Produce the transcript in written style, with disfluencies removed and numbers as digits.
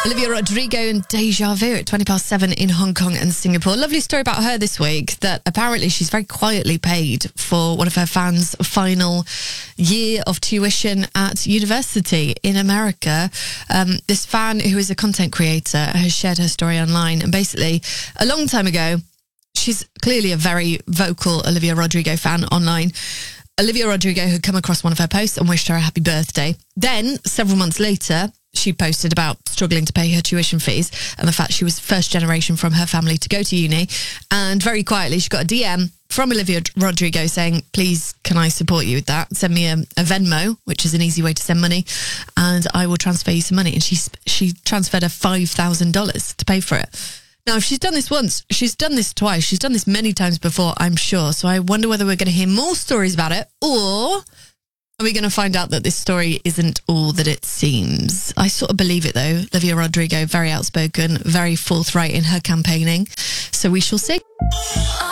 Olivia Rodrigo and Deja Vu at 7:20 in Hong Kong and Singapore. Lovely story about her this week, that apparently she's very quietly paid for one of her fans' final year of tuition at university in America. This fan, who is a content creator, has shared her story online. And basically, a long time ago, she's clearly a very vocal Olivia Rodrigo fan online. Olivia Rodrigo had come across one of her posts and wished her a happy birthday. Then, several months later, she posted about struggling to pay her tuition fees and the fact she was first generation from her family to go to uni. And very quietly, she got a DM from Olivia Rodrigo saying, please, can I support you with that? Send me a Venmo, which is an easy way to send money, and I will transfer you some money. And she transferred her $5,000 to pay for it. Now, if she's done this once, she's done this twice. She's done this many times before, I'm sure. So I wonder whether we're going to hear more stories about it, or are we going to find out that this story isn't all that it seems? I sort of believe it, though. Olivia Rodrigo, very outspoken, very forthright in her campaigning. So we shall see.